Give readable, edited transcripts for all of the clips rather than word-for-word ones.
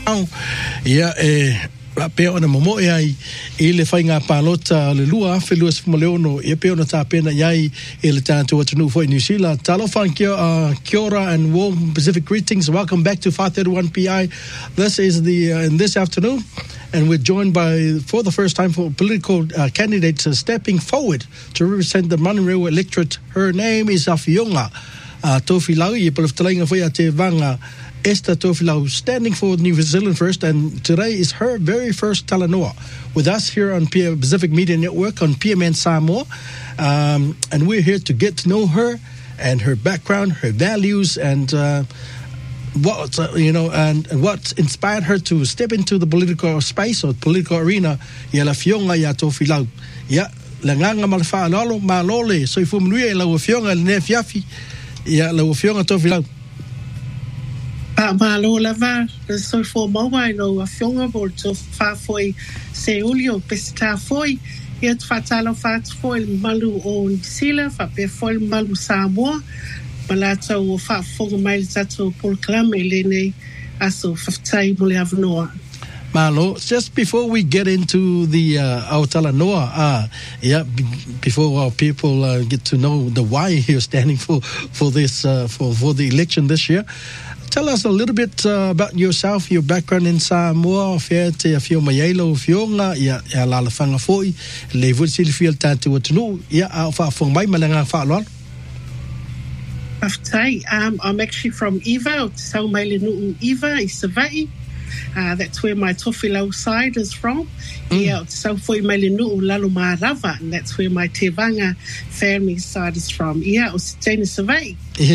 Ia peo na momo ai le fainga palota le lua fe luas moleono ia peo na tapena yai le tanto atunu for New Zealand. Talo kia ora and warm Pacific greetings. Welcome back to 531 PI. This is the in this afternoon, and we're joined by, for the first time, for political candidates stepping forward to represent the Manurewa electorate. Her name is Afionga Tofilau. Ye pelaftalinga foi a te vanga Esther Tofilau, standing for New Zealand First, and today is her very first talanoa with us here on Pacific Media Network on PMN Samoa, and we're here to get to know her and her background, her values, and what and what inspired her to step into the political space or political arena. Ya la fionga ya Tofilau, ya la nganga malfa lolo malole so ifu mnui la fionga le fiafi ya la fionga Tofilau. Malo lava so for mobile no afionga vol to fa foi se ulio pesta foi yet fatalo fat foi malu on sila fa pe foi malu Samoa malata o fa fo mai tato proclame lene aso fatai mole avnoa. Malo, just before we get into the our talanoa, before our people get to know the why you're standing for this for the election this year, tell us a little bit about yourself, your background in Samoa. Fia te afio maielo fionga ya la fanga foi le vusil fiel tanto atunu ya fa fong mai malanga fa lol. I'm actually from Eva, so Mailinu Eva is Savai. That's where my Tofilau side is from. Yeah, so for Mailinu Lalo Marava, and that's where my Te-Vanga family side is from. Yeah, it's Jane Savai.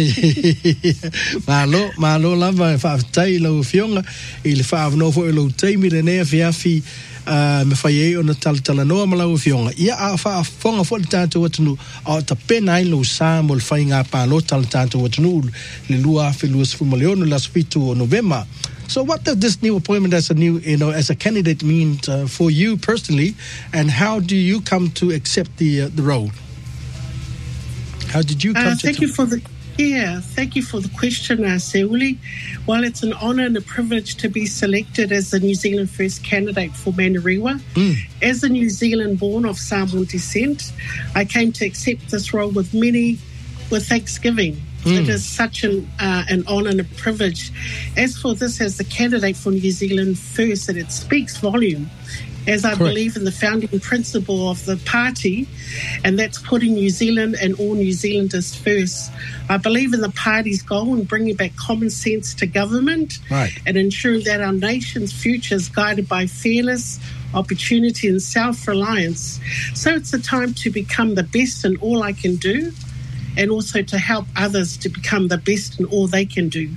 Malo lava fa tai lo fionga il fa no fo lo tai mi ne fiafi me faye on talanoa malo fionga ia fa fonga fo tanto watunu o ta pena lo samol fainga pa lo tanto watunu le lua fe luas fu maleono la spitu November. So what does this new appointment as a candidate mean for you personally, and how do you come to accept the role? How did you come to? Thank you for the question, Seuli. Well, it's an honour and a privilege to be selected as the New Zealand First candidate for Manurewa. As a New Zealand born of Samoan descent, I came to accept this role with thanksgiving. It is such an honour and a privilege. As for this, as the candidate for New Zealand First, that it speaks volume, as I believe in the founding principle of the party, and that's putting New Zealand and all New Zealanders first. I believe in the party's goal in bringing back common sense to government, and ensuring that our nation's future is guided by fairness, opportunity and self-reliance. So it's a time to become the best in all I can do, and also to help others to become the best in all they can do.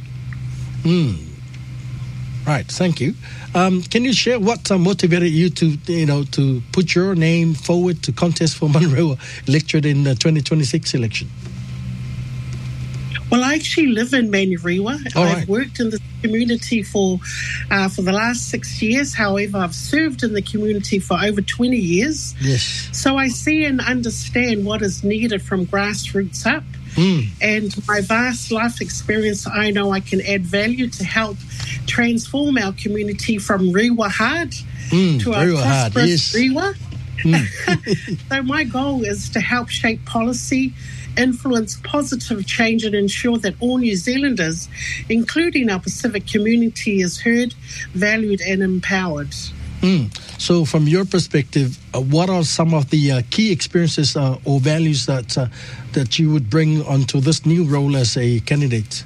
Right, thank you. Can you share what motivated you to put your name forward to contest for Manurewa electorate in the 2026 election? Well, I actually live in Manurewa. I've worked in the community for the last 6 years. However, I've served in the community for over 20 years. Yes. So I see and understand what is needed from grassroots up. And my vast life experience, I know I can add value to help transform our community from rewa hard to a prosperous rewa. So my goal is to help shape policy, influence positive change, and ensure that all New Zealanders, including our Pacific community, is heard, valued and empowered. So from your perspective, what are some of the key experiences or values that you would bring onto this new role as a candidate?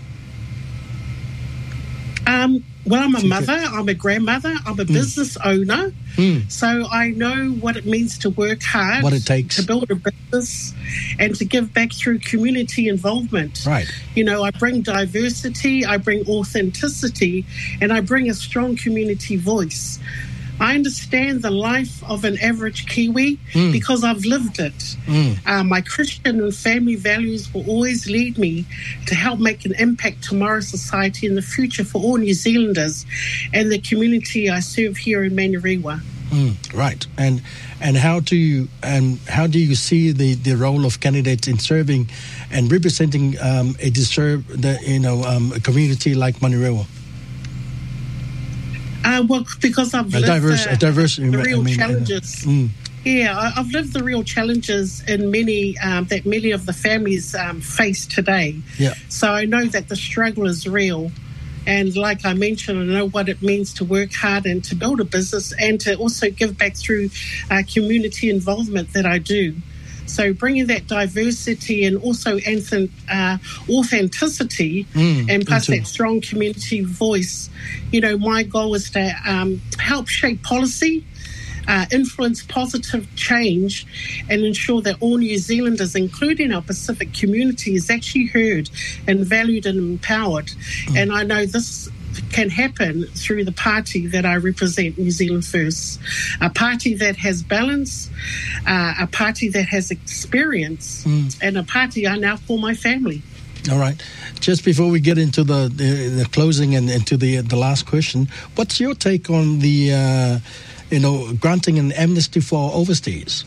Well, I'm a mother, I'm a grandmother, I'm a business owner. So I know what it means to work hard, what it takes to build a business and to give back through community involvement. Right. I bring diversity, I bring authenticity, and I bring a strong community voice. I understand the life of an average Kiwi because I've lived it. My Christian and family values will always lead me to help make an impact tomorrow's society and the future for all New Zealanders and the community I serve here in Manurewa. Right. And how do you see the role of candidates in serving and representing a community like Manurewa? Well, because I've lived the real challenges. Yeah, I've lived the real challenges in many that many of the families face today. Yeah. So I know that the struggle is real. And like I mentioned, I know what it means to work hard and to build a business and to also give back through community involvement that I do. So bringing that diversity and also authenticity and plus that strong community voice, my goal is to help shape policy, influence positive change and ensure that all New Zealanders, including our Pacific community, is actually heard and valued and empowered. And I know this can happen through the party that I represent, New Zealand First, a party that has balance, a party that has experience, and a party I now call my family. All right. Just before we get into the closing and into the last question, what's your take on the granting an amnesty for overstayers?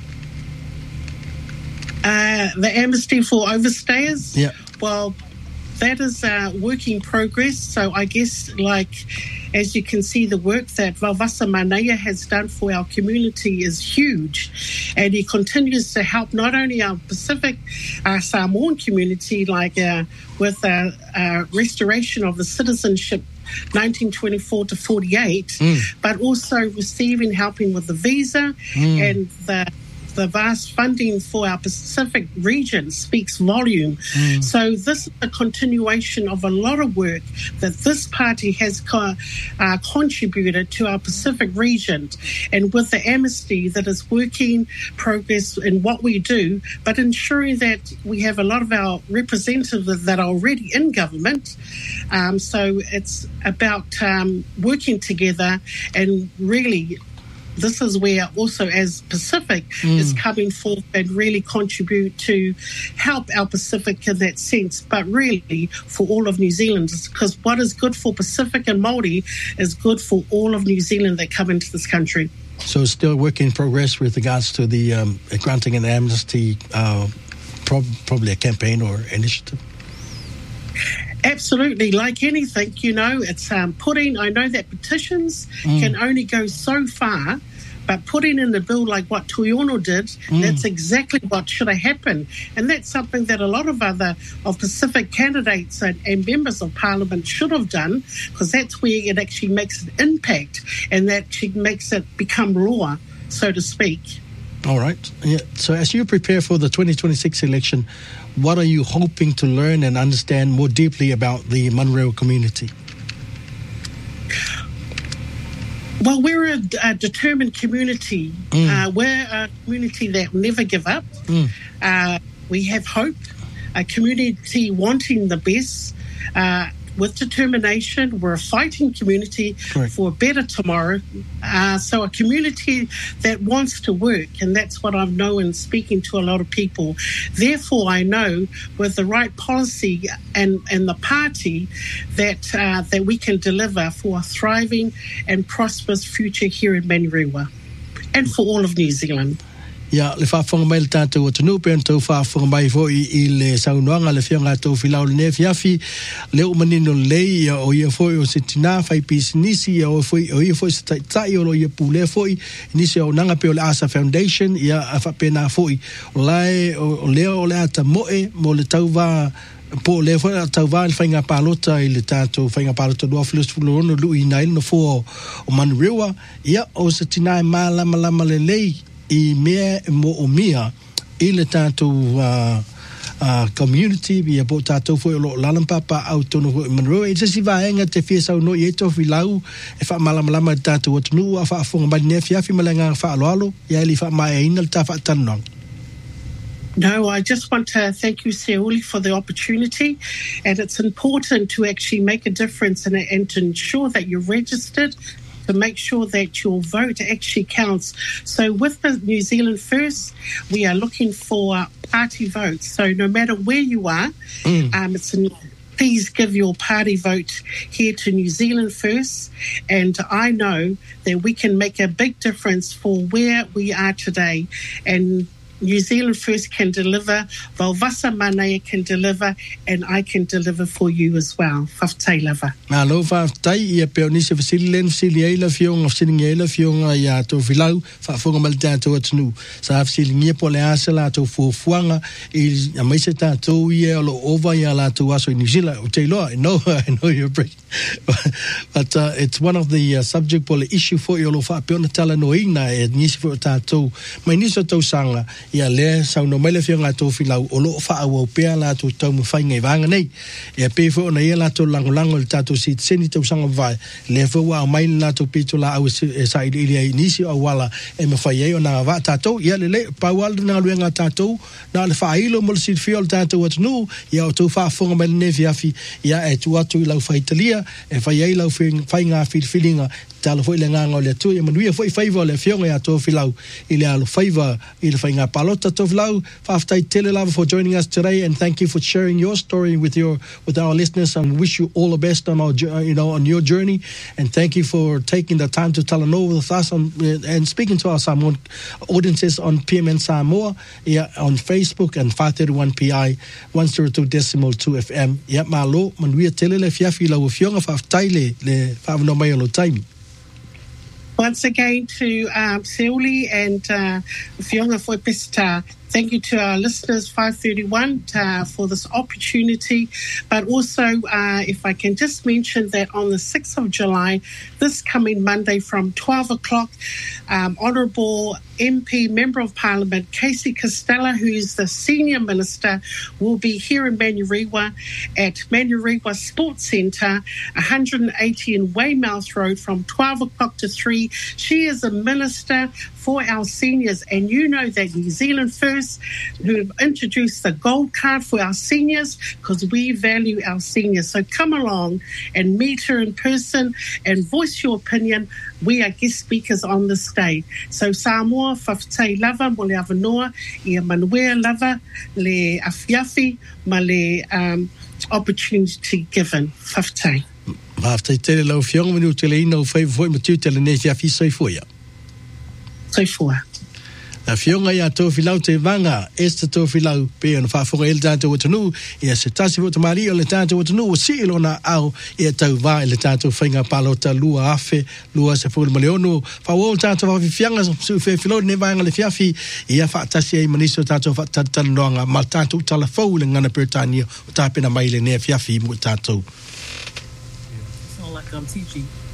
The amnesty for overstayers? Yeah. Well, that is a work in progress. So I guess, as you can see, the work that Vavasa Manea has done for our community is huge. And he continues to help not only our Pacific Samoan community, with restoration of the citizenship 1924 to 48, but also helping with the visa and the vast funding for our Pacific region speaks volume. So this is a continuation of a lot of work that this party has contributed to our Pacific region. And with the amnesty that is working progress in what we do, but ensuring that we have a lot of our representatives that are already in government. So it's about working together and really this is where also as Pacific is coming forth and really contribute to help our Pacific in that sense, but really for all of New Zealanders, because what is good for Pacific and Māori is good for all of New Zealand that come into this country. So still work in progress with regards to the granting an amnesty, probably a campaign or initiative? Absolutely. Like anything, it's putting, I know that petitions can only go so far, but putting in the bill like what Tuiono did, that's exactly what should have happened. And that's something that a lot of Pacific candidates and members of Parliament should have done, because that's where it actually makes an impact and that actually makes it become law, so to speak. All right. Yeah. So as you prepare for the 2026 election, what are you hoping to learn and understand more deeply about the Manurewa community? Well, we're a determined community. We're a community that will never give up. We have hope, a community wanting the best. With determination, we're a fighting community for a better tomorrow. So a community that wants to work, and that's what I've known speaking to a lot of people. Therefore, I know with the right policy and the party that we can deliver for a thriving and prosperous future here in Manurewa and for all of New Zealand. Ya, le whaafonga mai le tātou o tunu, pe tau whaafonga mai fo I le saunoanga le whianga tau whilau le nefiafi, le umanino lei o ia foi o se tina, whai pisinisi o ia foi se taitai o ia pule foi, nisi o nanga pe o le Asa Foundation, ia a whapena foi, o lai o leo o le ata moe, mo le tauwa, po le foi tauwa le whainga palota I le tātou whainga palota lua filos lui nai no fo o Manurewa, ia o se tina lama le lei, I mea mo o mia I le tātou community via po tātou foi o lo lalampapa au tono ho Manurewa. E tasi vaenga te fia sau no I eto filau e wha malamalama tātou atunu a wha afonga mai nea fiafi malenga wha aloalo ia ili wha mai aina le tā wha tanong. No, I just want to thank you, Seuli, for the opportunity. And it's important to actually make a difference and to ensure that you're registered, to make sure that your vote actually counts. So with the New Zealand First, we are looking for party votes. So no matter where you are, please give your party vote here to New Zealand First. And I know that we can make a big difference for where we are today. And New Zealand First can deliver, Valvasa Manea can deliver, and I can deliver for you as well. Whaftai lava. Malo whaftai ia peo nisi fasili len fasili eila fionga fasili eila fionga ia tō whilau whafonga mali tātou atunu. Sa fasili ngia pole asa la tō fuafuanga i amaise tātou ia alo ova ia la tō aso i New Zealand. O te iloa, I know you're break. But it's one of the subject pole issue for you alo whapeona tala no ina e nisi for tātou. Mai nisa tau sanga ia le sau no mele fionga tō whilau o loo wha au pēa la tō tau mwhai ngai vanga nei. Ia pēwha ona ia la tō langolango le tātou si seni tau sanga vai. Le whaua au mai la tō pēto la au sa ili ai nisi au wala e mawhai ei o nā wā tātou. Ia le pauala nā luenga tātou nā le whailo mo le si whio le tātou atunu ia o tō whaafonga mai le nefi afi ia e tu atu i lau whaitalia e whai ei lau whai ngā whilinga tala foi le nganga le tu e manuia foi faiva le fionga ya to filau ile alo faiva ile fainga palota to filau faftai tele love for joining us today, and thank you for sharing your story with our listeners, and wish you all the best on our on your journey, and thank you for taking the time to tell and over with us and speaking to our Samoan audiences on PMN Samoa on Facebook and 531 PI 102.2 FM ya malo manuia tele le fiafi la fionga faftai le favno mai lo time. Once again to Seuli and Fionga Foipesta. Thank you to our listeners, 531, for this opportunity. But also, if I can just mention that on the 6th of July, this coming Monday from 12 o'clock, Honourable MP, Member of Parliament, Casey Costello, who is the Senior Minister, will be here in Manurewa at Manurewa Sports Centre, 180 in Weymouth Road from 12 o'clock to 3. She is a minister for our seniors, and you know that New Zealand First, who have introduced the gold card for our seniors, because we value our seniors. So come along and meet her in person and voice your opinion. We are guest speakers on this day. So Samoa, whaftai lava, mo le avanoa, ia manuea lava, le afiafi, ma le opportunity given. Whaftai. Whaftai tele lau fionga manu tele ino whai foi matiu tele ne fiafi soifoia. Soifoa. Na fionga ia tō whilau te vanga, esta tō whilau pe ona whaafonga ele tātou watanu, ia se tasi fo te mari o le tātou watanu, o si ilona au, ia tau wā ele tātou whainga palota lua afe, lua se fōle maleonu, whao tātou whawhifianga, su whilau ne vanga le fiafi, ia whaatasi ei maniso tātou whaatatan noanga, ma tātou tala fau le ngana Peritania, o tāpena mai le nea fiafi mo tātou. Sound like I'm teaching.